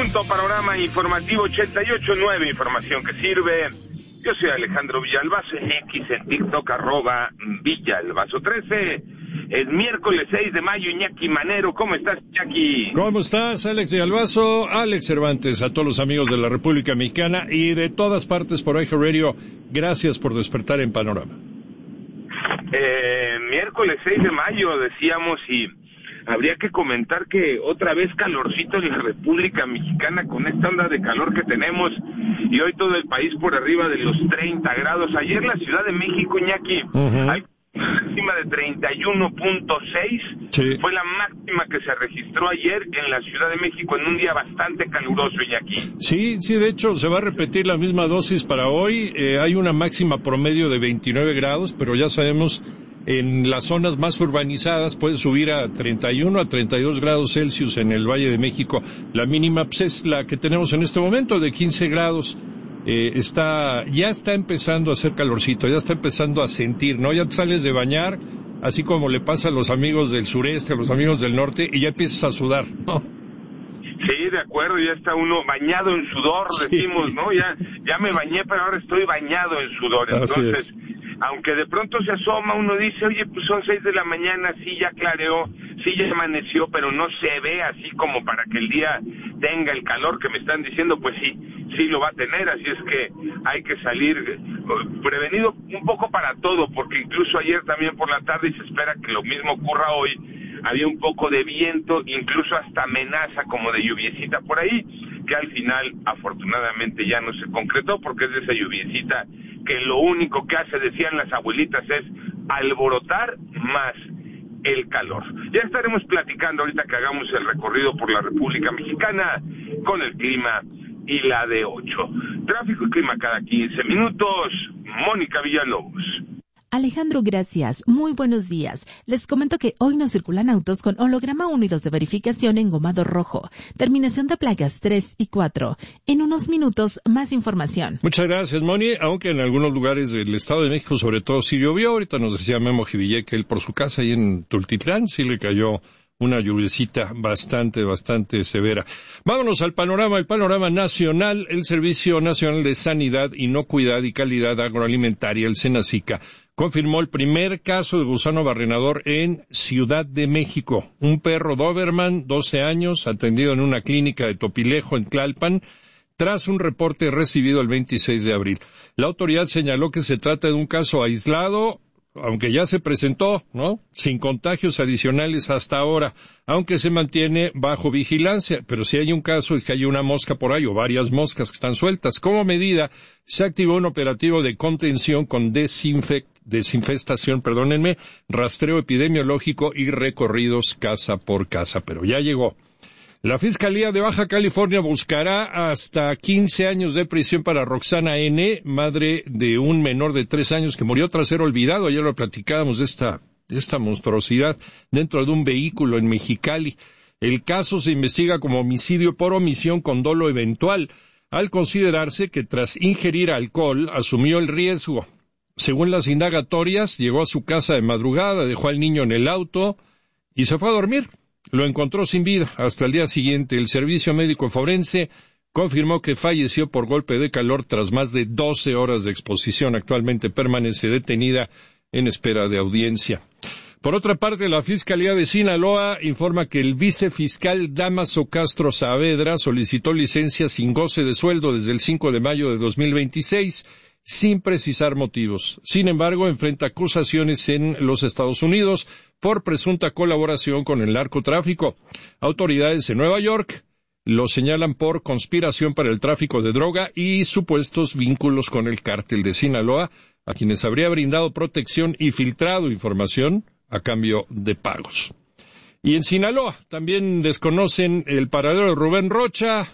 punto, panorama informativo 88.9, información que sirve. Yo soy Alejandro Villalbazo, en X, en TikTok, @Villalbazo13. Es miércoles 6 de mayo, Iñaki Manero. ¿Cómo estás, Iñaki? ¿Cómo estás, Alex Villalbazo? Alex Cervantes, a todos los amigos de la República Mexicana y de todas partes por iHeart Radio, gracias por despertar en Panorama. Miércoles 6 de mayo, decíamos, y habría que comentar que otra vez calorcito en la República Mexicana con esta onda de calor que tenemos, y hoy todo el país por arriba de los 30 grados. Ayer la Ciudad de México, Iñaki, hay máxima de 31.6, sí. Fue la máxima que se registró ayer en la Ciudad de México en un día bastante caluroso, Iñaki. Sí, de hecho se va a repetir la misma dosis para hoy. Hay una máxima promedio de 29 grados, pero ya sabemos, en las zonas más urbanizadas puede subir a 31 a 32 grados Celsius en el Valle de México. La mínima pues, es la que tenemos en este momento, de 15 grados. Ya está empezando a hacer calorcito, ya está empezando a sentir, ¿no? Ya te sales de bañar, así como le pasa a los amigos del sureste, a los amigos del norte, y ya empiezas a sudar, ¿no? Sí, de acuerdo, ya está uno bañado en sudor, decimos, ¿no? Ya me bañé, pero ahora estoy bañado en sudor. Entonces, aunque de pronto se asoma, uno dice, oye, pues son 6 de la mañana, sí ya clareó, sí ya amaneció, pero no se ve así como para que el día tenga el calor que me están diciendo. Pues sí lo va a tener, así es que hay que salir prevenido un poco para todo, porque incluso ayer también por la tarde, y se espera que lo mismo ocurra hoy, había un poco de viento, incluso hasta amenaza como de lluviecita por ahí, que al final afortunadamente ya no se concretó, porque es de esa lluviecita que lo único que hace, decían las abuelitas, es alborotar más el calor. Ya estaremos platicando ahorita que hagamos el recorrido por la República Mexicana con el clima y la de 8. Tráfico y clima cada 15 minutos. Mónica Villalobos. Alejandro, gracias. Muy buenos días. Les comento que hoy no circulan autos con holograma 1 y 2 de verificación engomado rojo. Terminación de placas 3 y 4. En unos minutos, más información. Muchas gracias, Moni. Aunque en algunos lugares del Estado de México, sobre todo, sí llovió. Ahorita nos decía Memo Jivillé que él por su casa ahí en Tultitlán sí le cayó una lluviecita bastante severa. Vámonos al panorama, el panorama nacional. El Servicio Nacional de Sanidad, Inocuidad y Calidad Agroalimentaria, el SENASICA, confirmó el primer caso de gusano barrenador en Ciudad de México. Un perro Doberman, 12 años, atendido en una clínica de Topilejo, en Tlalpan, tras un reporte recibido el 26 de abril. La autoridad señaló que se trata de un caso aislado, aunque ya se presentó, ¿no?, sin contagios adicionales hasta ahora, aunque se mantiene bajo vigilancia. Pero si hay un caso es que hay una mosca por ahí o varias moscas que están sueltas. Como medida, se activó un operativo de contención con desinfestación, rastreo epidemiológico y recorridos casa por casa. Pero ya llegó. La Fiscalía de Baja California buscará hasta 15 años de prisión para Roxana N., madre de un menor de 3 años que murió tras ser olvidado. Ayer lo platicábamos de esta monstruosidad dentro de un vehículo en Mexicali. El caso se investiga como homicidio por omisión con dolo eventual, al considerarse que tras ingerir alcohol asumió el riesgo. Según las indagatorias, llegó a su casa de madrugada, dejó al niño en el auto y se fue a dormir. Lo encontró sin vida. Hasta el día siguiente, el Servicio Médico Forense confirmó que falleció por golpe de calor tras más de 12 horas de exposición. Actualmente permanece detenida en espera de audiencia. Por otra parte, la Fiscalía de Sinaloa informa que el vicefiscal Dámaso Castro Saavedra solicitó licencia sin goce de sueldo desde el 5 de mayo de 2026, sin precisar motivos. Sin embargo, enfrenta acusaciones en los Estados Unidos por presunta colaboración con el narcotráfico. Autoridades en Nueva York lo señalan por conspiración para el tráfico de droga y supuestos vínculos con el cártel de Sinaloa, a quienes habría brindado protección y filtrado información a cambio de pagos. Y en Sinaloa también desconocen el paradero de Rubén Rocha.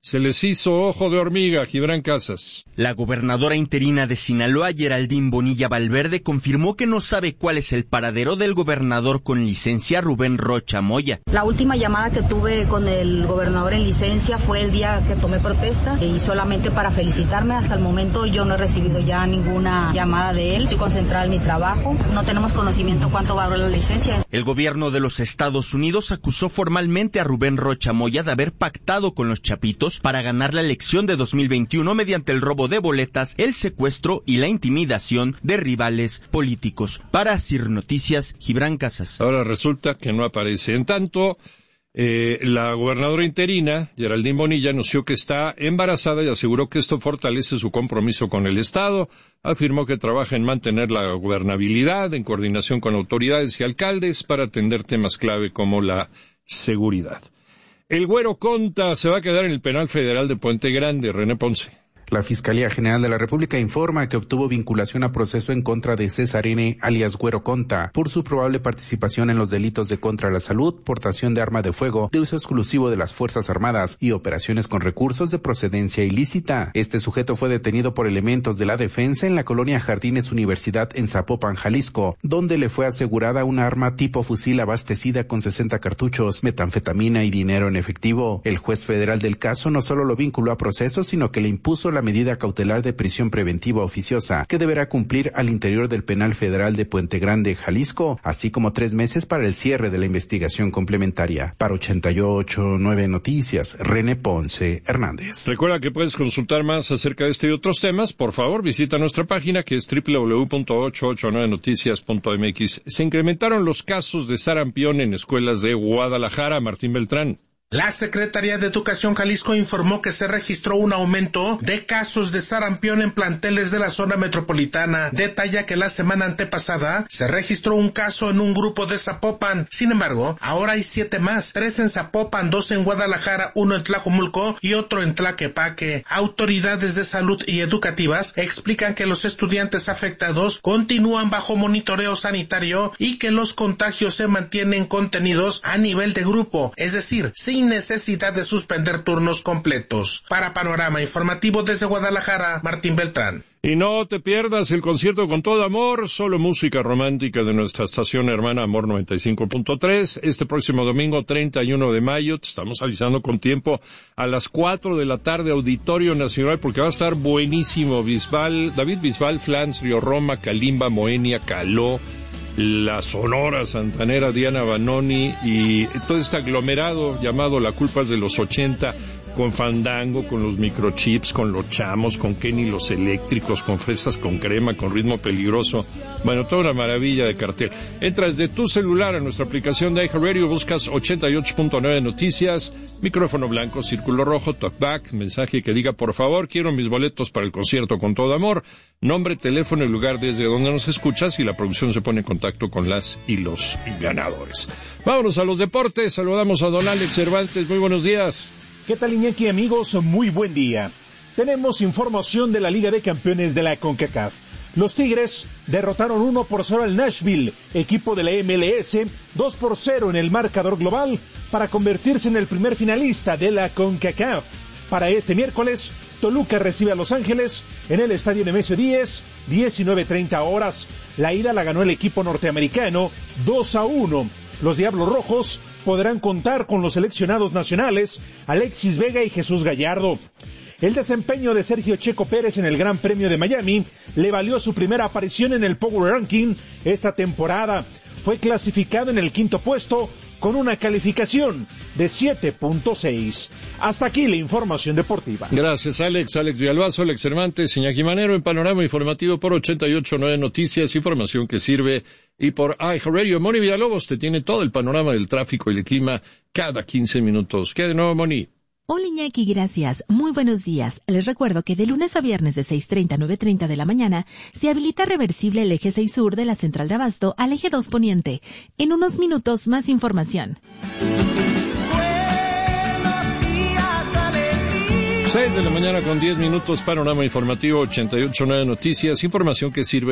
Se les hizo ojo de hormiga, Gibran Casas. La gobernadora interina de Sinaloa, Geraldine Bonilla Valverde, confirmó que no sabe cuál es el paradero del gobernador con licencia, Rubén Rocha Moya. La última llamada que tuve con el gobernador en licencia fue el día que tomé protesta y solamente para felicitarme. Hasta el momento yo no he recibido ya ninguna llamada de él. Estoy concentrada en mi trabajo. No tenemos conocimiento cuánto va a durar la licencia. El gobierno de los Estados Unidos acusó formalmente a Rubén Rocha Moya de haber pactado con los Chapitos para ganar la elección de 2021 mediante el robo de boletas, el secuestro y la intimidación de rivales políticos. Para CIR Noticias, Gibran Casas. Ahora resulta que no aparece. En tanto, la gobernadora interina, Geraldine Bonilla, anunció que está embarazada y aseguró que esto fortalece su compromiso con el Estado. Afirmó que trabaja en mantener la gobernabilidad en coordinación con autoridades y alcaldes para atender temas clave como la seguridad. El Güero Conta se va a quedar en el penal federal de Puente Grande. René Ponce. La Fiscalía General de la República informa que obtuvo vinculación a proceso en contra de César N., alias Güero Conta, por su probable participación en los delitos de contra la salud, portación de arma de fuego, de uso exclusivo de las Fuerzas Armadas y operaciones con recursos de procedencia ilícita. Este sujeto fue detenido por elementos de la defensa en la colonia Jardines Universidad en Zapopan, Jalisco, donde le fue asegurada una arma tipo fusil abastecida con 60 cartuchos, metanfetamina y dinero en efectivo. El juez federal del caso no solo lo vinculó a proceso, sino que le impuso la medida cautelar de prisión preventiva oficiosa que deberá cumplir al interior del penal federal de Puente Grande, Jalisco, así como 3 meses para el cierre de la investigación complementaria. Para 88.9 Noticias, René Ponce Hernández. Recuerda que puedes consultar más acerca de este y otros temas. Por favor, visita nuestra página que es www.889noticias.mx. Se incrementaron los casos de sarampión en escuelas de Guadalajara. Martín Beltrán. La Secretaría de Educación Jalisco informó que se registró un aumento de casos de sarampión en planteles de la zona metropolitana. Detalla que la semana antepasada se registró un caso en un grupo de Zapopan. Sin embargo, ahora hay 7 más, 3 en Zapopan, 2 en Guadalajara, 1 en Tlajomulco y otro en Tlaquepaque. Autoridades de salud y educativas explican que los estudiantes afectados continúan bajo monitoreo sanitario y que los contagios se mantienen contenidos a nivel de grupo, es decir, sin necesidad de suspender turnos completos. Para Panorama Informativo desde Guadalajara, Martín Beltrán. Y no te pierdas el concierto Con Todo Amor, solo música romántica de nuestra estación hermana Amor 95.3, este próximo domingo 31 de mayo, te estamos avisando con tiempo, a las 4 de la tarde, Auditorio Nacional, porque va a estar buenísimo. David Bisbal, Flans, Río Roma, Kalimba, Moenia, Caló, la Sonora Santanera, Diana Banoni y todo este aglomerado llamado La Culpa es de los 80, con Fandango, con los Microchips, con los Chamos, con Kenny los Eléctricos, con Fresas con Crema, con Ritmo Peligroso. Bueno, toda una maravilla de cartel. Entra desde tu celular a nuestra aplicación de iHeartRadio, buscas 88.9 Noticias, micrófono blanco, círculo rojo, talkback, mensaje que diga por favor, quiero mis boletos para el concierto Con Todo Amor, nombre, teléfono y lugar desde donde nos escuchas y la producción se pone en contacto con las y los ganadores. Vámonos a los deportes, saludamos a don Alex Cervantes, muy buenos días. ¿Qué tal, Iñaki, amigos? Muy buen día. Tenemos información de la Liga de Campeones de la CONCACAF. Los Tigres derrotaron 1-0 al Nashville, equipo de la MLS, 2-0 en el marcador global, para convertirse en el primer finalista de la CONCACAF. Para este miércoles, Toluca recibe a Los Ángeles en el estadio Nemesio 10, 19:30 horas. La ida la ganó el equipo norteamericano 2-1. Los Diablos Rojos podrán contar con los seleccionados nacionales Alexis Vega y Jesús Gallardo. El desempeño de Sergio Checo Pérez en el Gran Premio de Miami le valió su primera aparición en el Power Ranking esta temporada. Fue clasificado en el 5º puesto con una calificación de 7.6. Hasta aquí la información deportiva. Gracias, Alex. Alex Villalbazo, Alex Cervantes, Iñaki Manero en Panorama Informativo por 88.9 Noticias, información que sirve, y por iHeartRadio. Moni Villalobos te tiene todo el panorama del tráfico y el clima cada 15 minutos. ¿Qué de nuevo, Moni? Hola, Iñaki, gracias. Muy buenos días. Les recuerdo que de lunes a viernes de 6:30 a 9:30 de la mañana se habilita reversible el eje 6 sur de la Central de Abasto al eje 2 poniente. En unos minutos, más información. 6 de la mañana con 10 minutos, Panorama Informativo 88.9 Noticias, información que sirve